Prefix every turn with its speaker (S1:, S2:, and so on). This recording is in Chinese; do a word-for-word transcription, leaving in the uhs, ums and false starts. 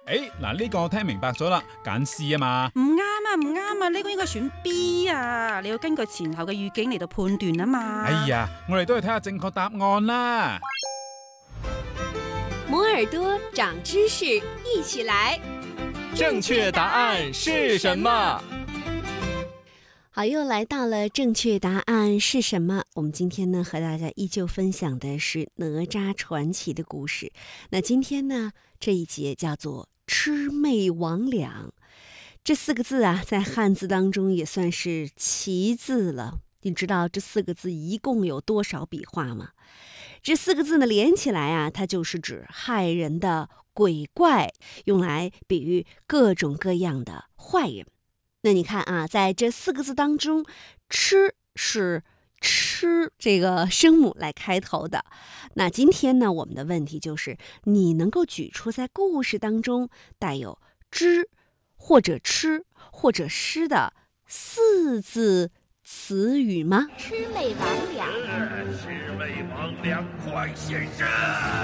S1: 誒，嗱呢個我聽明白咗啦，揀 C 啊嘛。
S2: 唔啱啊，唔啱啊，呢個應該選 B 啊，你要根據前後嘅語境嚟到判斷啊嘛。
S1: 哎呀，我哋都去睇下正確答案啦。
S3: 摩耳朵長知識，一起來。
S4: 正確答案是什麼？
S3: 好，又來到了正確答案是什麼？我們今天呢，和大家依舊分享的是哪吒傳奇的故事。那今天呢，這一節叫做魑魅魍魎。這四個字啊，在漢字當中也算是奇字了。你知道這四個字一共有多少筆畫嗎？這四個字呢，連起來啊，它就是指害人的鬼怪，用來比喻各種各樣的壞人。那你看啊，在這四個字當中，魑是吃這個聲母來開頭的。那今天呢，我們的問題就是，你能夠舉出在故事當中帶有知或者吃或者詩的四字詞語嗎？
S5: 魑魅魍魎，
S6: 魑魅魍魎，快現身！